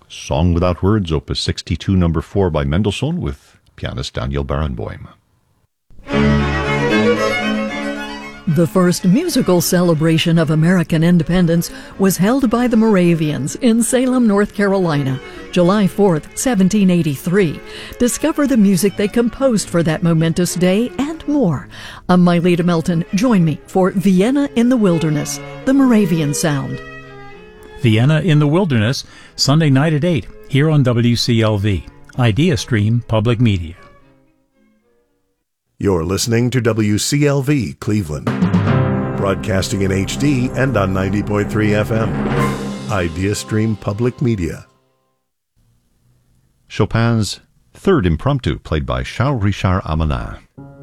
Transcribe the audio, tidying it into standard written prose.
Song Without Words, Opus 62, number 4 by Mendelssohn with pianist Daniel Barenboim. The first musical celebration of American independence was held by the Moravians in Salem, North Carolina, July 4th, 1783. Discover the music they composed for that momentous day and more. I'm Myleta Melton. Join me for Vienna in the Wilderness, the Moravian Sound. Vienna in the Wilderness, Sunday night at 8, here on WCLV. Idea Stream Public Media. You're listening to WCLV Cleveland, broadcasting in HD and on 90.3 FM. Idea Stream Public Media. Chopin's Third Impromptu, played by Charles Richard Amanat.